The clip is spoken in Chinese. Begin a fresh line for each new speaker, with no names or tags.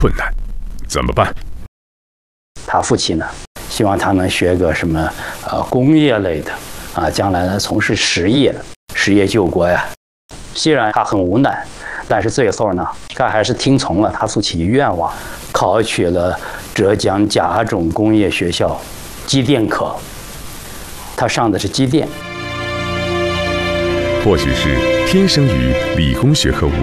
困难，怎么办？
他父亲呢，希望他能学个什么工业类的啊，将来呢从事实业救国呀。虽然他很无奈，但是最后呢，他还是听从了他父亲的愿望，考取了浙江甲种工业学校机电科。他上的是机电。
或许是天生于理工学科